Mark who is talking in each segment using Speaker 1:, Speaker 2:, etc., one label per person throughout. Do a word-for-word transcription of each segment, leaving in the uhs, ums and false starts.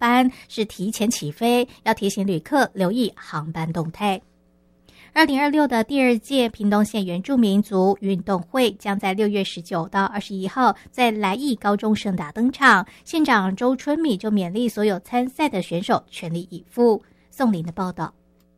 Speaker 1: 班是提前起飞，要提醒旅客留意航班动态。二零二六的第二届屏东县原住民族运动会将在六月十九到二十一号在来义高中盛大登场。县长周春米就勉励所有参赛的选手全力以赴。宋林的报道。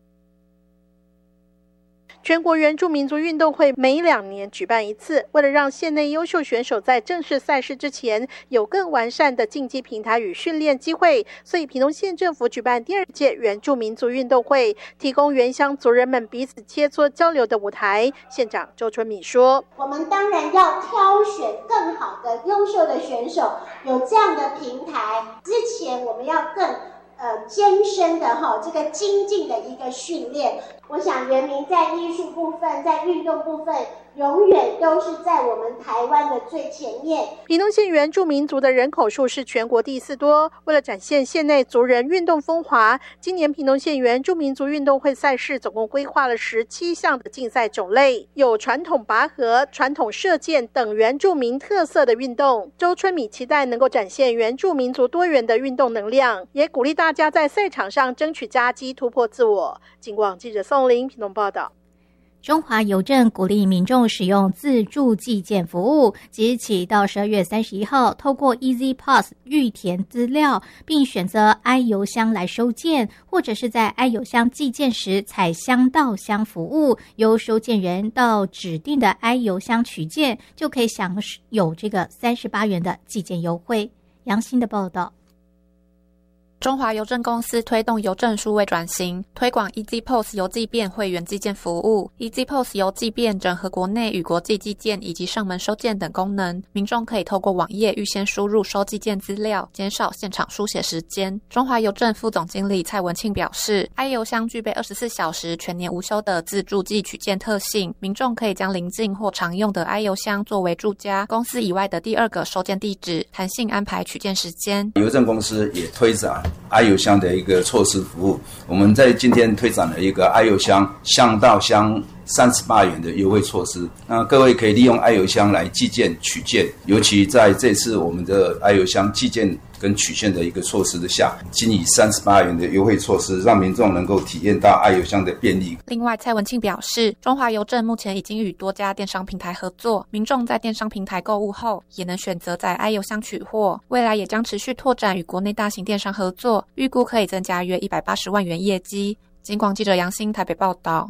Speaker 2: 全国原住民族运动会每两年举办一次，为了让县内优秀选手在正式赛事之前有更完善的竞技平台与训练机会，所以屏东县政府举办第二届原住民族运动会，提供原乡族人们彼此切磋交流的舞台。县长周春米说，
Speaker 3: 我们当然要挑选更好的优秀的选手，有这样的平台之前我们要更呃艰深的哈这个精进的一个训练。我想原民在艺术部分，在运动部分永远都是在我们台湾的最前面。
Speaker 2: 屏东县原住民族的人口数是全国第四多，为了展现县内族人运动风华，今年屏东县原住民族运动会赛事总共规划了十七项的竞赛种类，有传统拔河、传统射箭等原住民特色的运动。周春米期待能够展现原住民族多元的运动能量，也鼓励大家在赛场上争取佳绩，突破自我。警广记者宋林屏东报道。
Speaker 1: 中华邮政鼓励民众使用自助寄件服务，即日起到十二月三十一号，透过 Easy Pass 预填资料，并选择 I 邮箱来收件，或者是在 I 邮箱寄件时采箱到箱服务，由收件人到指定的 I 邮箱取件，就可以享有这个三十八元的寄件优惠。杨欣的报道。
Speaker 4: 中华邮政公司推动邮政数位转型，推广 Easy Post 邮寄便会员寄件服务。Easy Post 邮寄便整合国内与国际寄件以及上门收件等功能，民众可以透过网页预先输入收寄件资料，减少现场书写时间。中华邮政副总经理蔡文庆表示 ，I 邮箱具备二十四小时全年无休的自助寄取件特性，民众可以将邻近或常用的 I 邮箱作为住家、公司以外的第二个收件地址，弹性安排取件时间。
Speaker 5: 邮政公司也推展I 邮箱的一个措施服务，我们在今天推展了一个 I 邮箱箱到箱三十八元的优惠措施。那各位可以利用 I 邮箱来寄件取件，尤其在这次我们的 I 邮箱寄件跟取件的一个措施的下，仅以三十八元的优惠措施，让民众能够体验到 I 邮箱的便利。
Speaker 4: 另外，蔡文庆表示，中华邮政目前已经与多家电商平台合作，民众在电商平台购物后，也能选择在 I 邮箱取货。未来也将持续拓展与国内大型电商合作，预估可以增加约一百八十万元业绩。警广记者杨欣台北报道。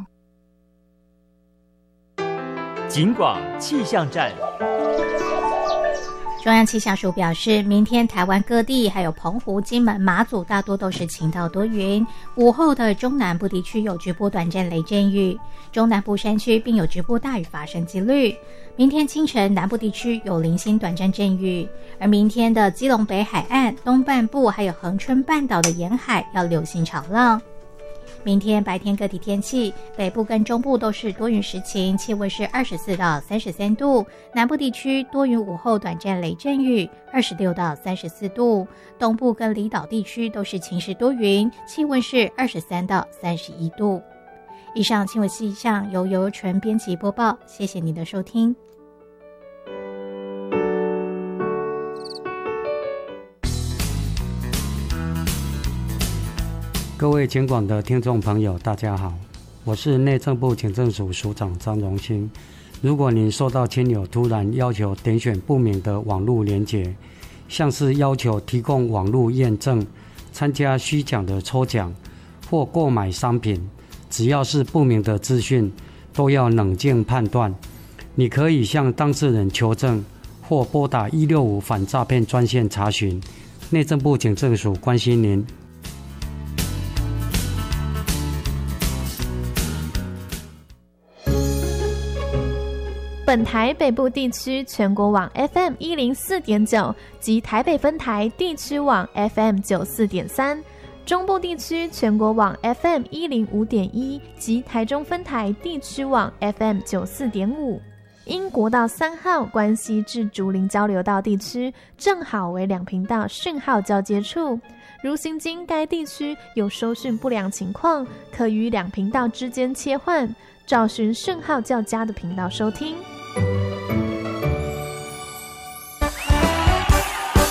Speaker 6: 警广气象站。
Speaker 1: 中央气象署表示，明天台湾各地还有澎湖、金门、马祖大多都是晴到多云，午后的中南部地区有局部短暂雷阵雨，中南部山区并有局部大雨发生几率。明天清晨南部地区有零星短暂阵雨，而明天的基隆北海岸、东半部还有恒春半岛的沿海要留心潮浪。明天白天各地天气，北部跟中部都是多云时晴，气温是二十四到三十三度，南部地区多云午后短暂雷阵雨，二十六到三十四度，东部跟离岛地区都是晴时多云，气温是二十三到三十一度。以上新闻气象由游纯编辑播报，谢谢您的收听。
Speaker 7: 各位警广的听众朋友大家好，我是内政部警政署署长张荣兴。如果您收到亲友突然要求点选不明的网络连结，像是要求提供网络验证、参加虚假的抽奖或购买商品，只要是不明的资讯都要冷静判断。你可以向当事人求证或拨打一六五反诈骗专线查询。内政部警政署关心您。
Speaker 8: 本台北部地区全国网 F M 一零四点九 及台北分台地区网 F M 九四点三，中部地区全国网 F M 一零五点一 及台中分台地区网 F M 九四点五。因国道三号关西至竹林交流道地区正好为两频道讯号交接处，如行经该地区有收讯不良情况，可于两频道之间切换，找寻讯号较佳的频道收听。